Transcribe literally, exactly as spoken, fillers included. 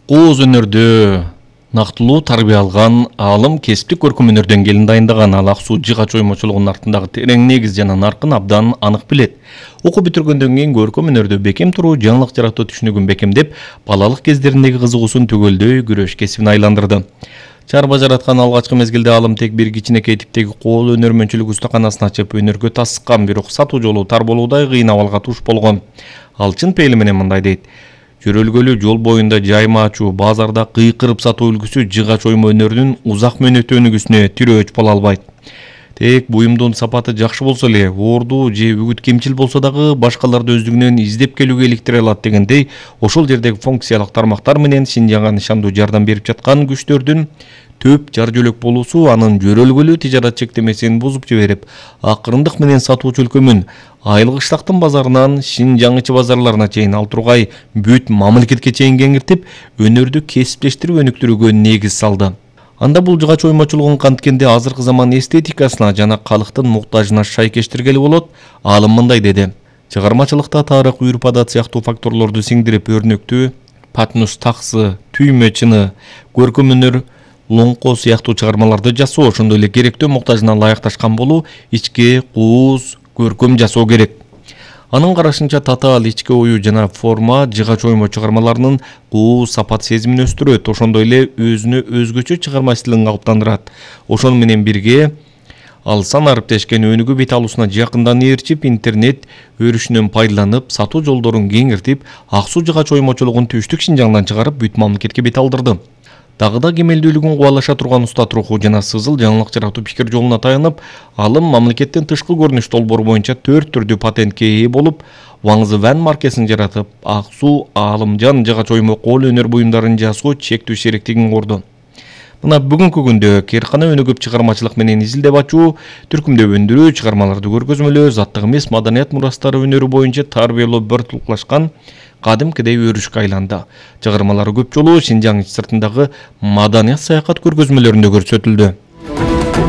кооз өнөрдө нактылуу тарбия алган аалым кесиптик көркөм өнөрдөн келин дайындаган ал ак суу жыгач оймочулугунун артындагы терең негиз жана наркын абдан анык билет. Окуп бүтүргөндөн кийин көркөм өнөрдө бекем туруу, жаңылык жаратуу түшүнүгүн бекемдеп, балалык кездериндеги кызыгуусун төгөлдөй күрөш кесибине айландырды. Чарба жараткан алгачкы мезгилде алым тек бир кичинекей типтеги кол өнөрмөнчүлүк устаканасын ачып, өнөргө таскан, бирок сатуу жолу тар болуудай кыйын абалга туш болгон. Ал чын пейили менен мындай дейт: жөрөлгөлүү жол боюнда жайма ачуу, базарда кыйкырып сатуу үлгүсү жыгач оймо өнөрүнүн узак мөөнөт өнүгүүсүнө тирөөч боло албайт. Тек буюмдун сапаты жакшы болсо эле, оордуу же үгүт кемчил болсо дагы башкаларды өздүгүнөн издеп келүүгө иликтире алат дегендей, ошол жердеги функциялык тармактар менен Шинжаңга нышандуу жардам берип жаткан күчтөрдүн төп жар жөлөк болуусу анын жөрөлгөлүү тижарат чектемесин бузуп жиберип, акырындык менен сатуучу өлкөмүн Айыл кыштактын базарынан Шинжаң ичи базарларына чейин, ал тургай бүт мамлекетке чейин кеңиртип, өнөрдү кесиптештирип өнүктүрүүгө негиз салды. Анда бул жыгач оймочулугун канткенде азыркы заман эстетикасына жана калктын муктажына шайкештиргели болот. Аалым мындай деди: чыгармачылыкта тарых, үрп-адат сыяктуу факторлорду сиңдирип, өрнөктүү патнус таксы, түймө чыны, көркөм өнөр, лоңко сыяктуу чыгармаларды жасоо, ошондой эле керектөө муктажына ылайыкташкан болуу, ичке кууз көркөм жасоо керек. Анын карашынча, татаал ички ою жана форма жыгач оймо чыгармаларынын кууз сапат сезимин өстүрөт, ошондой эле өзүнө өзгөчө чыгарма стилин калыптандырат. Ошону менен бирге ал сан ариптешкен өнүгүү бет алуусуна жакындан ээрчип, интернет өрүшүнөн пайдаланып, сатуу жолдорун кеңиртип, ак суу жыгач оймочулугун түштүк Шинжаңдан чыгарып, бүт мамлекетке бет алдырды. Дагы да кемелдүүлүгүн кубалаша турган устат руху жана сызыл жаңылык жаратуу пикир жолуна таянып, алым мамлекеттин тышкы көрүнүш долбоору боюнча төрт түрдүү патентке ээ болуп, Ваңзы Ван маркесин жаратып, ак суу, Аалымжан жыгач оймо кол өнөр буюмдарын жасоо чектүү шериктигин курду. Мына бүгүнкү күндө кээркана өнүгүп, чыгармачылык менен изилдеп ачуу, түркүмдөп өндүрүү, чыгармаларды көргөзмөлөө, заттык эмес маданият мурастары өнөрү боюнча тарбиялоо бир тулуклашкан кадимкидей өрүшкө айланды. Чыгармалары көп жолу Шинжаң сыртындагы маданият саякат көргөзмөлөрүндө көрсөтүлдү.